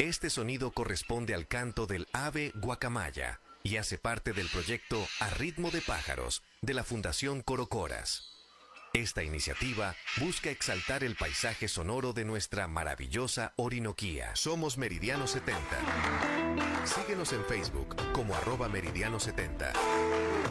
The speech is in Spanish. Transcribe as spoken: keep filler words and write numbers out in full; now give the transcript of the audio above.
Este sonido corresponde al canto del ave guacamaya y hace parte del proyecto A Ritmo de Pájaros de la Fundación Corocoras. Esta iniciativa busca exaltar el paisaje sonoro de nuestra maravillosa Orinoquía. Somos Meridiano setenta. Síguenos en Facebook como arroba Meridiano setenta